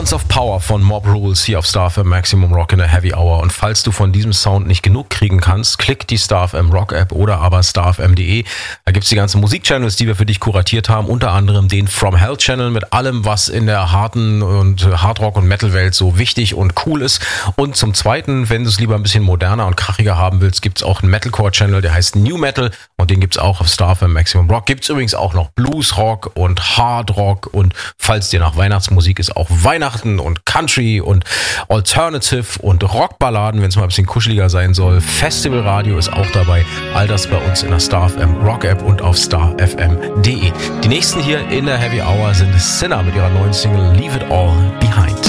Months of Power von Mob Rules hier auf Star FM Maximum Rock in der Heavy Hour. Und falls du von diesem Sound nicht genug kriegen kannst, klick die Star FM Rock App oder aber starfm.de. Da gibt's die ganzen Musikchannels, die wir für dich kuratiert haben. Unter anderem den From Hell Channel mit allem, was in der harten und Hardrock- und Metal-Welt so wichtig und cool ist. Und zum Zweiten, wenn du es lieber ein bisschen moderner und krachiger haben willst, gibt's auch einen Metalcore Channel, der heißt New Metal. Und den gibt's auch auf Star FM Maximum Rock. Gibt's übrigens auch noch Bluesrock und Hardrock. Und falls dir nach Weihnachtsmusik ist, auch Weihnachten und Country und Alternative und Rockballaden, wenn es mal ein bisschen kuscheliger sein soll. Festivalradio ist auch dabei. All das bei uns in der Star FM Rock App und auf starfm.de. Die nächsten hier in der Heavy Hour sind Sinner mit ihrer neuen Single Leave It All Behind.